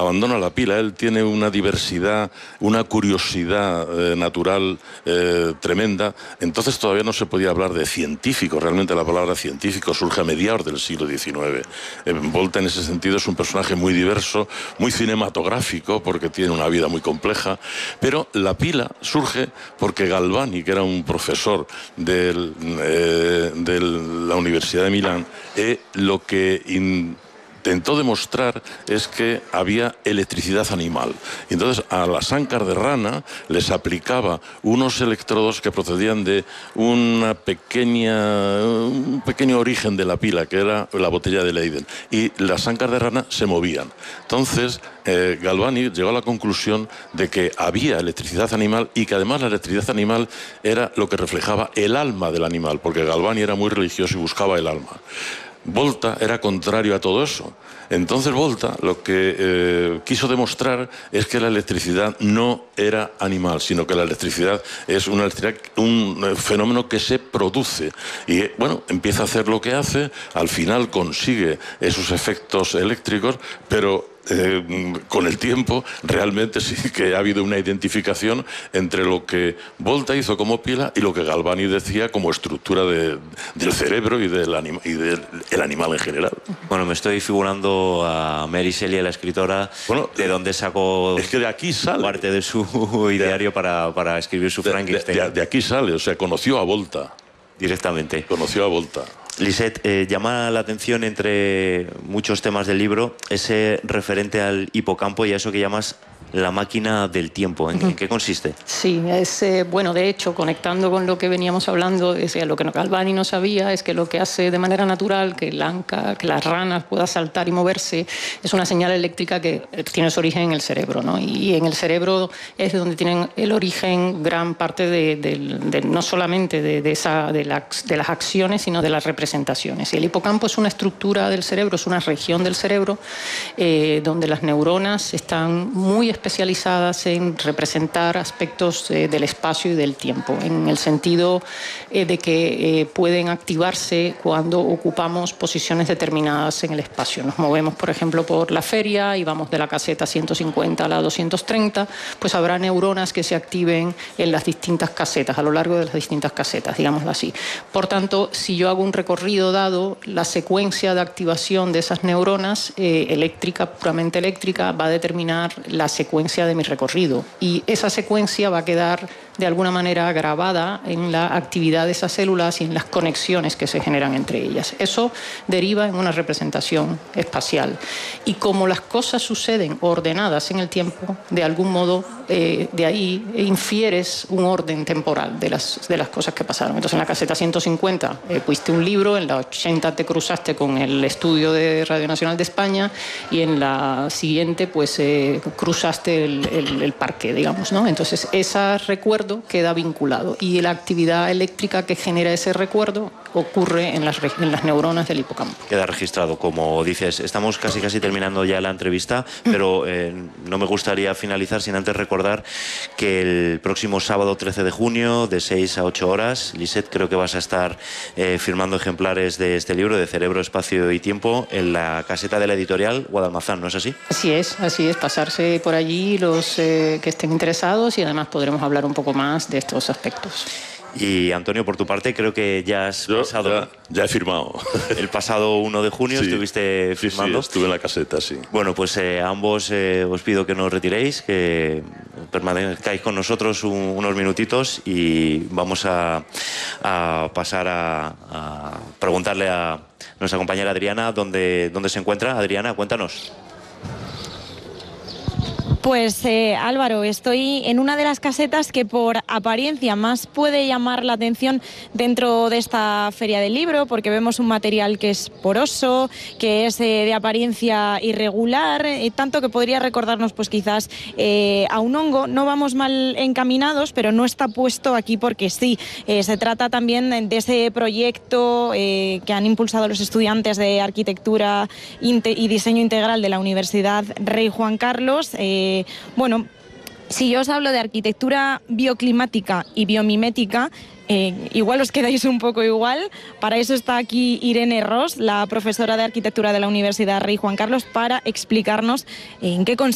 abandona la pila. Él tiene una diversidad, una curiosidad natural tremenda. Entonces todavía no se podía hablar de científico. Realmente la palabra científico surge a mediados del siglo XIX. Volta en ese sentido es un personaje muy diverso, muy cinematográfico, porque tiene una vida muy compleja, pero la pila surge porque Galvani, que era un profesor de la Universidad de Milán, lo que intentó demostrar es que había electricidad animal. Y entonces a las ancas de rana les aplicaba unos electrodos que procedían de un pequeño origen de la pila, que era la botella de Leyden. Y las ancas de rana se movían. Entonces Galvani llegó a la conclusión de que había electricidad animal y que además la electricidad animal era lo que reflejaba el alma del animal, porque Galvani era muy religioso y buscaba el alma. Volta era contrario a todo eso. Entonces Volta lo que quiso demostrar es que la electricidad no era animal, sino que la electricidad es un fenómeno que se produce. Y bueno, empieza a hacer lo que hace, al final consigue esos efectos eléctricos, pero con el tiempo realmente sí que ha habido una identificación entre lo que Volta hizo como pila y lo que Galvani decía como estructura del cerebro y del animal en general. Bueno, me estoy figurando a Mary Shelley, la escritora, de donde sacó es que de aquí sale parte de su ideario para escribir su Frankenstein. De aquí sale, o sea, conoció a Volta. Directamente. Conoció a Volta. Lisette, llama la atención entre muchos temas del libro ese referente al hipocampo y a eso que llamas la máquina del tiempo. ¿En qué consiste? Sí, bueno, de hecho, conectando con lo que veníamos hablando, lo que Galvani no sabía es que lo que hace de manera natural que las ranas puedan saltar y moverse es una señal eléctrica que tiene su origen en el cerebro, ¿no? Y en el cerebro es donde tienen el origen gran parte no solamente de las acciones, sino de las representaciones. Y el hipocampo es una estructura del cerebro, es una región del cerebro donde las neuronas están muy especializadas en representar aspectos del espacio y del tiempo, en el sentido de que pueden activarse cuando ocupamos posiciones determinadas en el espacio. Nos movemos, por ejemplo, por la feria y vamos de la caseta 150 a la 230, pues habrá neuronas que se activen en las distintas casetas, a lo largo de las distintas casetas, digámoslo así. Por tanto, si yo hago un recorrido dado, la secuencia de activación de esas neuronas puramente eléctrica, va a determinar la secuencia de mi recorrido, y esa secuencia va a quedar de alguna manera grabada en la actividad de esas células y en las conexiones que se generan entre ellas. Eso deriva en una representación espacial. Y como las cosas suceden ordenadas en el tiempo, de algún modo de ahí infieres un orden temporal de las cosas que pasaron. Entonces en la caseta 150 pusiste un libro, en la 80 te cruzaste con el estudio de Radio Nacional de España y en la siguiente pues cruzaste el parque, digamos, ¿no? Entonces ese recuerdo queda vinculado y la actividad eléctrica que genera ese recuerdo ocurre en las neuronas del hipocampo. Queda registrado, como dices. Estamos casi terminando ya la entrevista, pero no me gustaría finalizar sin antes recordar que el próximo sábado 13 de junio, de 6 a 8 horas, Lisette, creo que vas a estar firmando ejemplares de este libro, de Cerebro, Espacio y Tiempo, en la caseta de la editorial Guadalmazán, ¿no es así? Así es, pasarse por allí los que estén interesados, y además podremos hablar un poco más de estos aspectos. Y Antonio, por tu parte, creo que ya has pasado... Ya he firmado. El pasado 1 de junio estuviste firmando. Sí, estuve en la caseta, sí. Bueno, pues a ambos os pido que no os retiréis, que permanezcáis con nosotros unos minutitos, y vamos a pasar a preguntarle a nuestra compañera Adriana dónde se encuentra. Adriana, cuéntanos. Pues Álvaro, estoy en una de las casetas que por apariencia más puede llamar la atención dentro de esta feria del libro, porque vemos un material que es poroso, que es de apariencia irregular, tanto que podría recordarnos pues quizás a un hongo. No vamos mal encaminados, pero no está puesto aquí porque sí. Se trata también de ese proyecto que han impulsado los estudiantes de Arquitectura y Diseño Integral de la Universidad Rey Juan Carlos. Bueno, si yo os hablo de arquitectura bioclimática y biomimética, igual os quedáis un poco igual. Para eso está aquí Irene Ros, la profesora de arquitectura de la Universidad Rey Juan Carlos, para explicarnos en qué consiste